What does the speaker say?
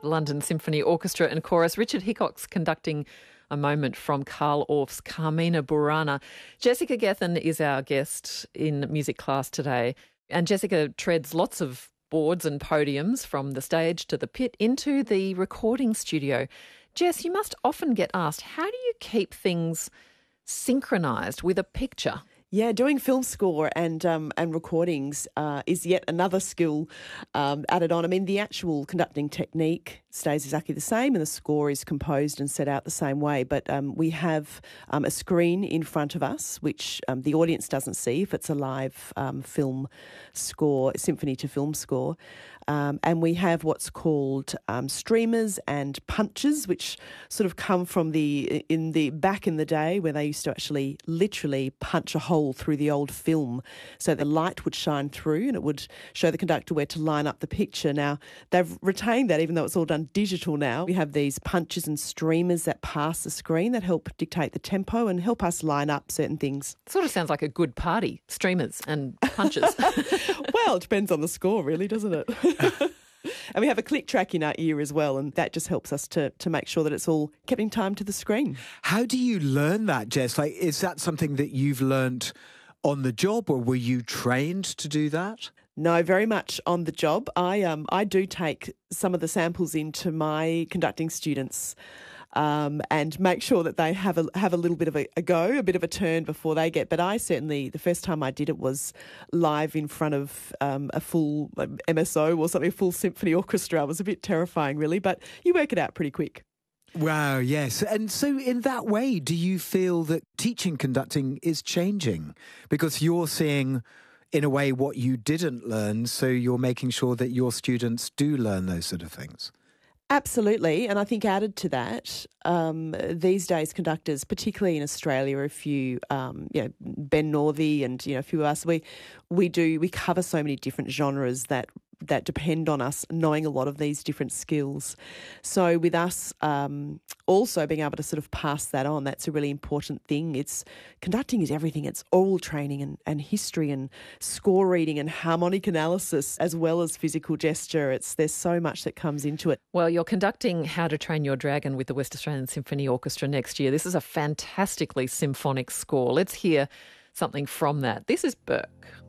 London Symphony Orchestra and Chorus. Richard Hickox conducting a moment from Carl Orff's Carmina Burana. Jessica Gethin is our guest in music class today. And Jessica treads lots of boards and podiums from the stage to the pit into the recording studio. Jess, you must often get asked, how do you keep things synchronised with a picture? Yeah, doing film score and recordings is yet another skill added on. I mean, the actual conducting technique stays exactly the same and the score is composed and set out the same way. But we have a screen in front of us, which the audience doesn't see if it's a live film score, symphony to film score. And we have what's called streamers and punches, which sort of come from back in the day where they used to actually literally punch a hole through the old film so the light would shine through and it would show the conductor where to line up the picture. Now, they've retained that even though it's all done digital now. We have these punches and streamers that pass the screen that help dictate the tempo and help us line up certain things. Sort of sounds like a good party, streamers and punches. Well, it depends on the score really, doesn't it? And we have a click track in our ear as well, and that just helps us to make sure that it's all kept in time to the screen. How do you learn that, Jess? Like, is that something that you've learnt on the job, or were you trained to do that? No, very much on the job. I do take some of the samples into my conducting students and make sure that they have a little bit of a go, a bit of a turn before they get. But I certainly, the first time I did it was live in front of a full MSO or something, a full symphony orchestra. It was a bit terrifying, really, but you work it out pretty quick. Wow, yes. And so in that way, do you feel that teaching conducting is changing? Because you're seeing, in a way, what you didn't learn, so you're making sure that your students do learn those sort of things. Absolutely, and I think added to that, these days conductors, particularly in Australia, a few, Ben Northey and a few of us, we cover so many different genres that depend on us knowing a lot of these different skills. So with us also being able to sort of pass that on, that's a really important thing. Conducting is everything. It's oral training and history and score reading and harmonic analysis as well as physical gesture. There's so much that comes into it. Well, you're conducting How to Train Your Dragon with the West Australian Symphony Orchestra next year. This is a fantastically symphonic score. Let's hear something from that. This is Burke.